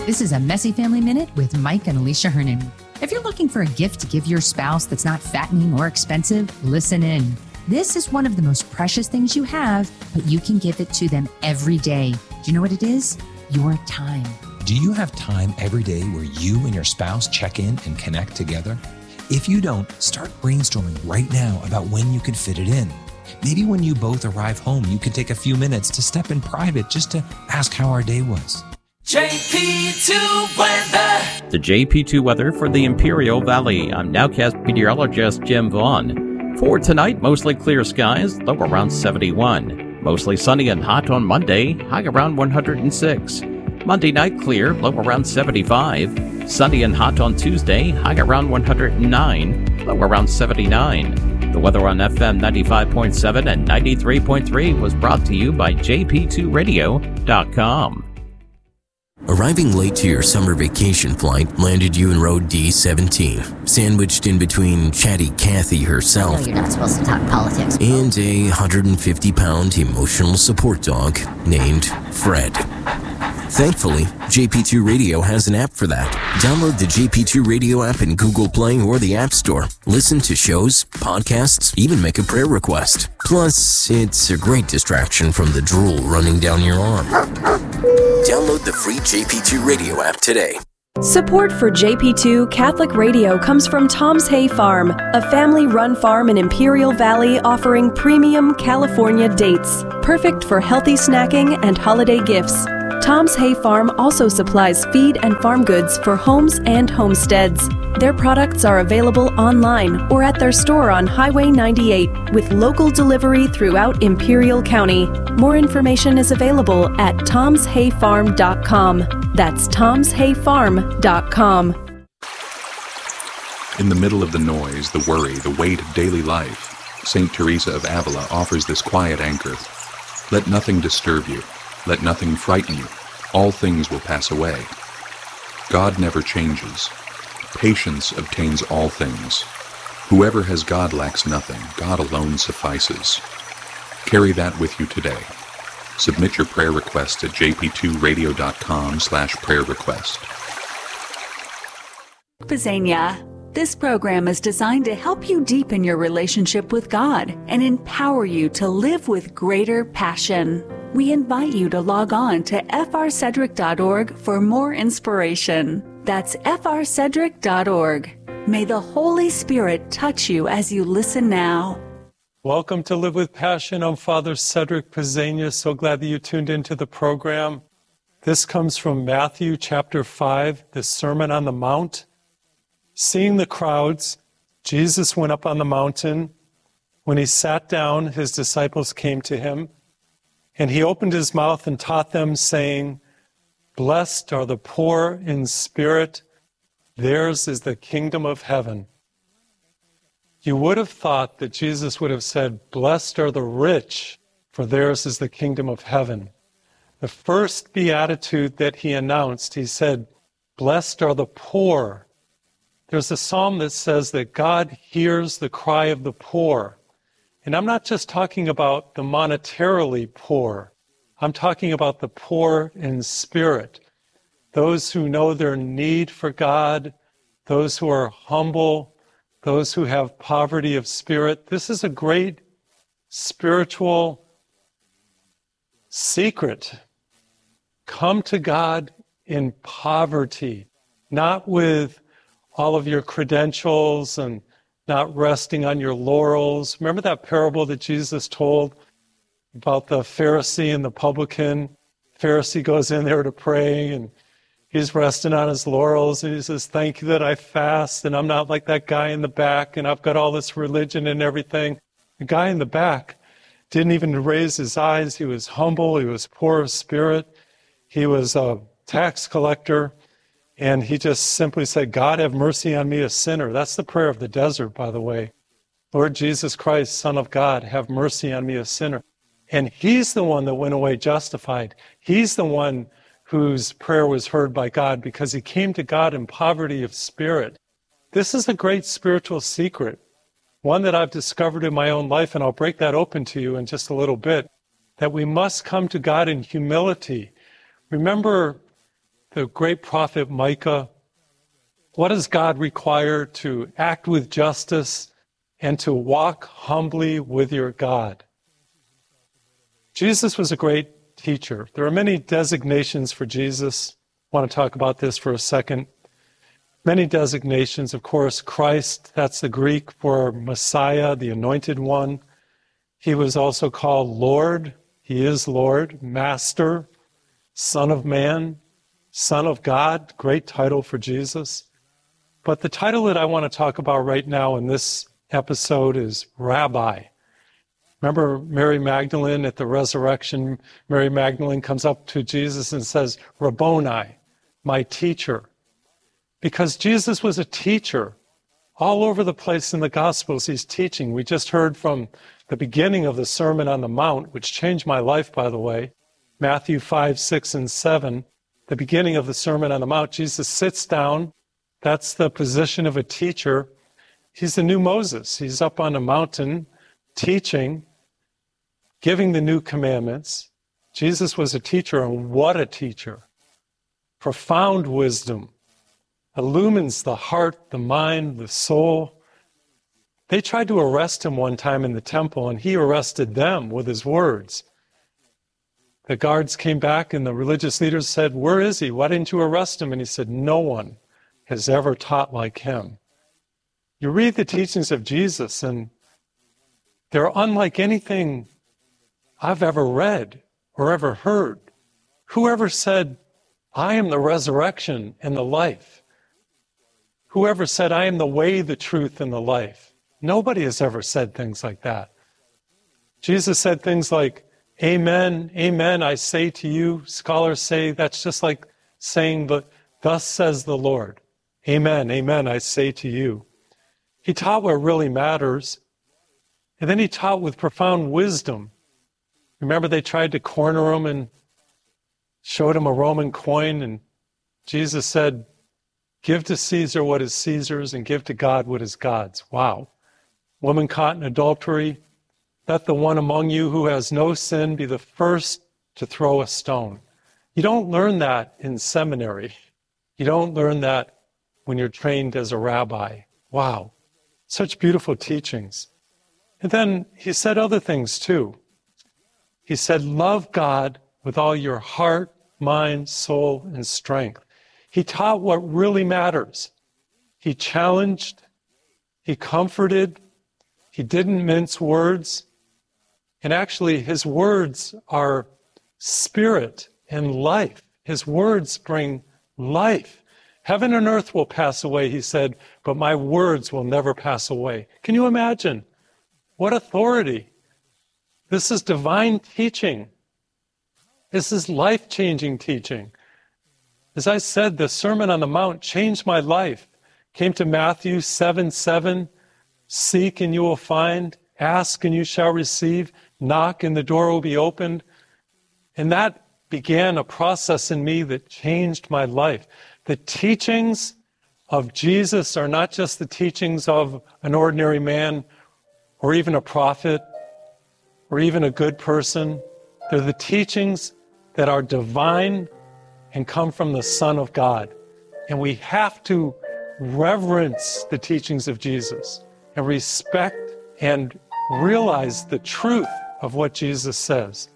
This is a Messy Family Minute with Mike and Alicia Hernan. If you're looking for a gift to give your spouse that's not fattening or expensive, listen in. This is one of the most precious things you have, but you can give it to them every day. Do you know what it is? Your time. Do you have time every day where you and your spouse check in and connect together? If you don't, start brainstorming right now about when you could fit it in. Maybe when you both arrive home, you could take a few minutes to step in private just to ask how our day was. JP2 weather. The JP2 weather for the Imperial Valley. I'm Nowcast meteorologist Jim Vaughn. For tonight, mostly clear skies, low around 71. Mostly sunny and hot on Monday, high around 106. Monday night clear, low around 75. Sunny and hot on Tuesday, high around 109, low around 79. The weather on FM 95.7 and 93.3 was brought to you by jp2radio.com. Arriving late to your summer vacation flight landed you in row D17, sandwiched in between chatty Kathy herself, I know you're not supposed to talk politics, and a 150-pound emotional support dog named Fred. Thankfully, JP2 Radio has an app for that. Download the JP2 Radio app in Google Play or the App Store. Listen to shows, podcasts, even make a prayer request. Plus, it's a great distraction from the drool running down your arm. Download the free JP2 Radio app today. Support for JP2 Catholic Radio comes from Tom's Hay Farm, a family-run farm in Imperial Valley offering premium California dates, perfect for healthy snacking and holiday gifts. Tom's Hay Farm also supplies feed and farm goods for homes and homesteads. Their products are available online or at their store on Highway 98 with local delivery throughout Imperial County. More information is available at tomshayfarm.com. That's tomshayfarm.com. In the middle of the noise, the worry, the weight of daily life, St. Teresa of Avila offers this quiet anchor. Let nothing disturb you. Let nothing frighten you. All things will pass away. God never changes. Patience obtains all things. Whoever has God lacks nothing. God alone suffices. Carry that with you today. Submit your prayer request at jp2radio.com/prayer request. Pizzania. This program is designed to help you deepen your relationship with God and empower you to live with greater passion. We invite you to log on to frcedric.org for more inspiration. That's frcedric.org. May the Holy Spirit touch you as you listen now. Welcome to Live with Passion. I'm Father Cedric Pizzania. So glad that you tuned into the program. This comes from Matthew chapter 5, the Sermon on the Mount. Seeing the crowds, Jesus went up on the mountain. When he sat down, his disciples came to him. And he opened his mouth and taught them, saying, Blessed are the poor in spirit, theirs is the kingdom of heaven. You would have thought that Jesus would have said, Blessed are the rich, for theirs is the kingdom of heaven. The first beatitude that he announced, he said, Blessed are the poor. There's a psalm that says that God hears the cry of the poor. And I'm not just talking about the monetarily poor. I'm talking about the poor in spirit. Those who know their need for God, those who are humble, those who have poverty of spirit. This is a great spiritual secret. Come to God in poverty, not with all of your credentials and not resting on your laurels. Remember that parable that Jesus told about the Pharisee and the publican? Pharisee goes in there to pray and he's resting on his laurels and he says, thank you that I fast and I'm not like that guy in the back and I've got all this religion and everything. The guy in the back didn't even raise his eyes. He was humble. He was poor of spirit. He was a tax collector. And he just simply said, God, have mercy on me, a sinner. That's the prayer of the desert, by the way. Lord Jesus Christ, Son of God, have mercy on me, a sinner. And he's the one that went away justified. He's the one whose prayer was heard by God because he came to God in poverty of spirit. This is a great spiritual secret, one that I've discovered in my own life, and I'll break that open to you in just a little bit, that we must come to God in humility. Remember the great prophet Micah. What does God require? To act with justice and to walk humbly with your God. Jesus was a great teacher. There are many designations for Jesus. I want to talk about this for a second. Many designations, of course, Christ, that's the Greek for Messiah, the Anointed One. He was also called Lord. He is Lord, Master, Son of Man, Son of God, great title for Jesus. But the title that I want to talk about right now in this episode is Rabbi. Remember Mary Magdalene at the resurrection? Mary Magdalene comes up to Jesus and says, Rabboni, my teacher. Because Jesus was a teacher. All over the place in the Gospels, he's teaching. We just heard from the beginning of the Sermon on the Mount, which changed my life, by the way, Matthew 5, 6, and 7. The beginning of the Sermon on the Mount, Jesus sits down. That's the position of a teacher. He's the new Moses. He's up on a mountain teaching, giving the new commandments. Jesus was a teacher, and what a teacher. Profound wisdom. Illumines the heart, the mind, the soul. They tried to arrest him one time in the temple, and he arrested them with his words. The guards came back, and the religious leaders said, where is he? Why didn't you arrest him? And he said, no one has ever taught like him. You read the teachings of Jesus, and they're unlike anything I've ever read or ever heard. Whoever said, I am the resurrection and the life? Whoever said, I am the way, the truth, and the life? Nobody has ever said things like that. Jesus said things like, amen, amen, I say to you. Scholars say that's just like saying, thus says the Lord. Amen, amen, I say to you. He taught what really matters. And then he taught with profound wisdom. Remember, they tried to corner him and showed him a Roman coin, and Jesus said, give to Caesar what is Caesar's and give to God what is God's. Wow. Woman caught in adultery, let the one among you who has no sin be the first to throw a stone. You don't learn that in seminary. You don't learn that when you're trained as a rabbi. Wow. Such beautiful teachings. And then he said other things too. He said, love God with all your heart, mind, soul, and strength. He taught what really matters. He challenged, he comforted, he didn't mince words. And actually, his words are spirit and life. His words bring life. Heaven and earth will pass away, he said, but my words will never pass away. Can you imagine? What authority. This is divine teaching. This is life-changing teaching. As I said, the Sermon on the Mount changed my life. Came to Matthew 7:7, seek and you will find, ask and you shall receive, knock and the door will be opened. And that began a process in me that changed my life. The teachings of Jesus are not just the teachings of an ordinary man or even a prophet or even a good person. They're the teachings that are divine and come from the Son of God. And we have to reverence the teachings of Jesus and respect and realize the truth of what Jesus says.